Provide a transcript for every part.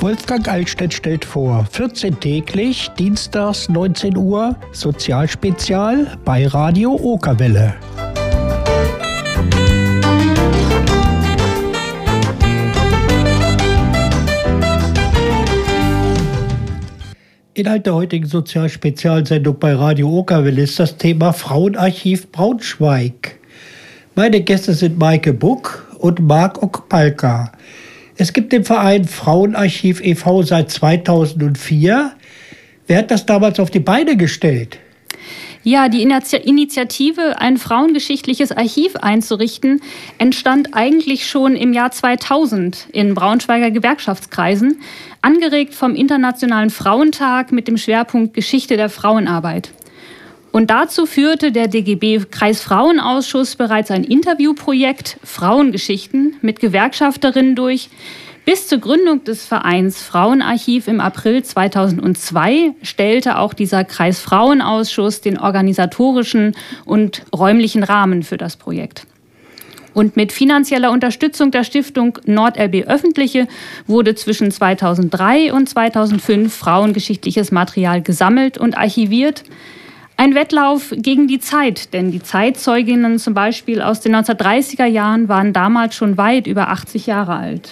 Wolfgang Altstedt stellt vor, 14 täglich, dienstags 19 Uhr, Sozialspezial bei Radio Okerwelle. Inhalt der heutigen Sozialspezialsendung bei Radio Okerwelle ist das Thema Frauenarchiv Braunschweig. Meine Gäste sind Maike Buck und Marc Okpalka. Es gibt den Verein Frauenarchiv e.V. seit 2004. Wer hat das damals auf die Beine gestellt? Ja, die Initiative, ein frauengeschichtliches Archiv einzurichten, entstand eigentlich schon im Jahr 2000 in Braunschweiger Gewerkschaftskreisen, angeregt vom Internationalen Frauentag mit dem Schwerpunkt Geschichte der Frauenarbeit. Und dazu führte der DGB Kreisfrauenausschuss bereits ein Interviewprojekt Frauengeschichten mit Gewerkschafterinnen durch. Bis zur Gründung des Vereins Frauenarchiv im April 2002 stellte auch dieser Kreisfrauenausschuss den organisatorischen und räumlichen Rahmen für das Projekt. Und mit finanzieller Unterstützung der Stiftung NordLB Öffentliche wurde zwischen 2003 und 2005 frauengeschichtliches Material gesammelt und archiviert. Ein Wettlauf gegen die Zeit, denn die Zeitzeuginnen zum Beispiel aus den 1930er Jahren waren damals schon weit über 80 Jahre alt.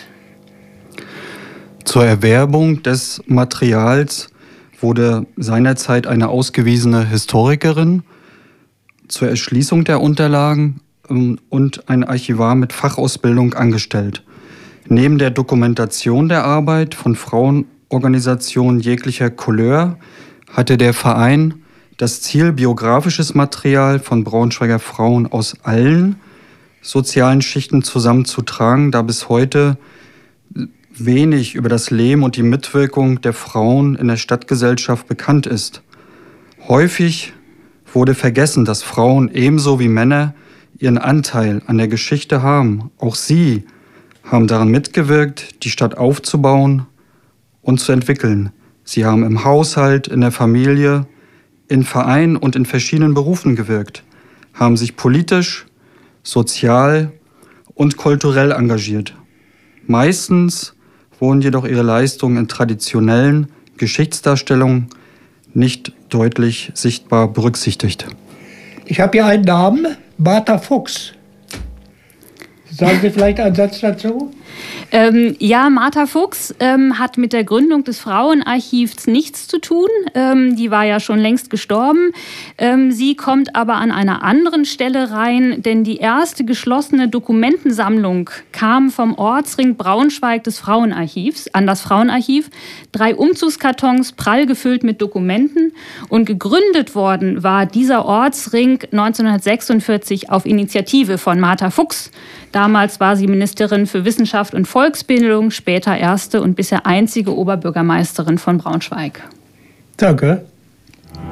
Zur Erwerbung des Materials wurde seinerzeit eine ausgewiesene Historikerin, zur Erschließung der Unterlagen und ein Archivar mit Fachausbildung angestellt. Neben der Dokumentation der Arbeit von Frauenorganisationen jeglicher Couleur hatte der Verein das Ziel, biografisches Material von Braunschweiger Frauen aus allen sozialen Schichten zusammenzutragen, da bis heute wenig über das Leben und die Mitwirkung der Frauen in der Stadtgesellschaft bekannt ist. Häufig wurde vergessen, dass Frauen ebenso wie Männer ihren Anteil an der Geschichte haben. Auch sie haben daran mitgewirkt, die Stadt aufzubauen und zu entwickeln. Sie haben im Haushalt, in der Familie, in Vereinen und in verschiedenen Berufen gewirkt, haben sich politisch, sozial und kulturell engagiert. Meistens wurden jedoch ihre Leistungen in traditionellen Geschichtsdarstellungen nicht deutlich sichtbar berücksichtigt. Ich habe hier einen Namen, Martha Fuchs. Sagen Sie vielleicht einen Satz dazu? Ja, Martha Fuchs hat mit der Gründung des Frauenarchivs nichts zu tun. Die war ja schon längst gestorben. Sie kommt aber an einer anderen Stelle rein, denn die erste geschlossene Dokumentensammlung kam vom Ortsring Braunschweig des Frauenarchivs an das Frauenarchiv. 3 Umzugskartons prall gefüllt mit Dokumenten. Und gegründet worden war dieser Ortsring 1946 auf Initiative von Martha Fuchs. Damals war sie Ministerin für Wissenschaft und Volksbildung, später erste und bisher einzige Oberbürgermeisterin von Braunschweig. Danke.